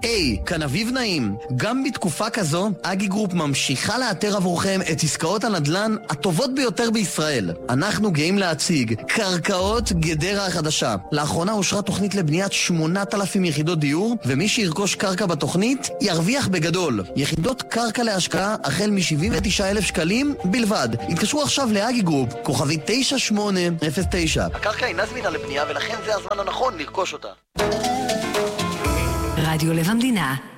היי, כאן אביב נעים. גם בתקופה כזו, אגי גרופ ממשיכה לאתר עבורכם את עסקאות הנדל"ן הטובות ביותר בישראל. אנחנו גאים להציג קרקעות גדרה החדשה. לאחרונה אושרה תוכנית לבניית 8,000 יחידות דיור, ומי שירכוש קרקע בתוכנית ירוויח בגדול. יחידות קרקע להשקעה החל מ-79,000 שקלים בלבד. התקשרו עכשיו לאגי גרופ, כוכבי 9809. הקרקע אינה זמינה לבנייה ולכן זה הזמן הנכון לרכוש אותה. רדיו לב המדינה